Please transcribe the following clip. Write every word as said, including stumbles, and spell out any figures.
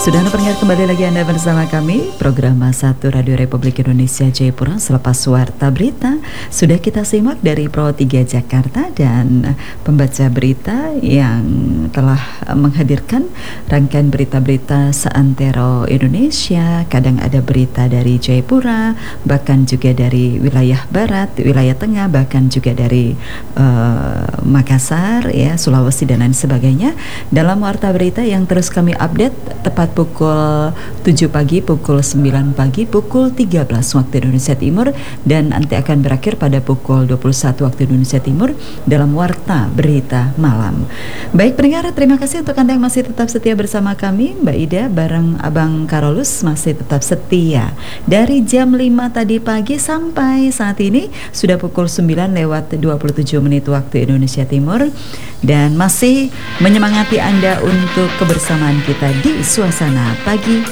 Sudah Anda pendengar, kembali lagi Anda bersama kami program satu Radio Republik Indonesia Jayapura. Selepas Warta Berita sudah kita simak dari Pro tiga Jakarta dan pembaca berita yang telah menghadirkan rangkaian berita-berita seantero Indonesia. Kadang ada berita dari Jayapura, bahkan juga dari wilayah barat, wilayah tengah, bahkan juga dari uh, Makassar, ya, Sulawesi dan lain sebagainya. Dalam Warta Berita yang terus kami update tepat pukul tujuh pagi, pukul sembilan pagi, pukul tiga belas waktu Indonesia Timur, dan nanti akan berakhir pada pukul dua puluh satu waktu Indonesia Timur dalam Warta Berita Malam. Baik pendengar, terima kasih untuk Anda yang masih tetap setia bersama kami. Mbak Ida bareng Abang Karolus masih tetap setia dari jam lima tadi pagi sampai saat ini sudah pukul sembilan lewat dua puluh tujuh menit waktu Indonesia Timur, dan masih menyemangati Anda untuk kebersamaan kita di suasana pagi